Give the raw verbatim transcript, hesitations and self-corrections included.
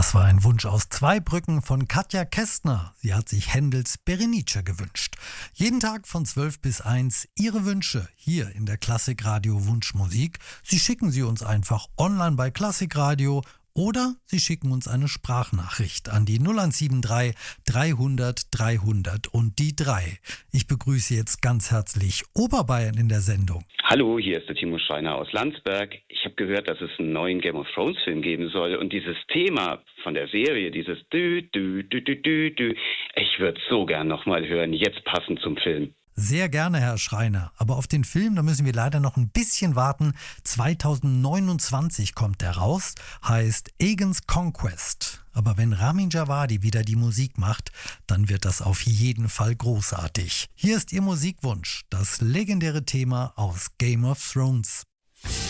Das war ein Wunsch aus Zweibrücken von Katja Kästner. Sie hat sich Händels Berenice gewünscht. Jeden Tag von zwölf bis eins Ihre Wünsche hier in der Klassikradio Wunschmusik. Sie schicken sie uns einfach online bei Klassikradio oder Sie schicken uns eine Sprachnachricht an die null eins sieben drei dreihundert dreihundert und die drei. Ich begrüße jetzt ganz herzlich Oberbayern in der Sendung. Hallo, hier ist der Timo Schreiner aus Landsberg. Ich habe gehört, dass es einen neuen Game of Thrones Film geben soll und dieses Thema von der Serie, dieses Dü, Dü, Dü, Dü, Dü, Dü, ich würde es so gern nochmal hören, jetzt passend zum Film. Sehr gerne, Herr Schreiner. Aber auf den Film, da müssen wir leider noch ein bisschen warten. zweitausendneunundzwanzig kommt der raus, heißt Aegon's Conquest. Aber wenn Ramin Djawadi wieder die Musik macht, dann wird das auf jeden Fall großartig. Hier ist Ihr Musikwunsch, das legendäre Thema aus Game of Thrones.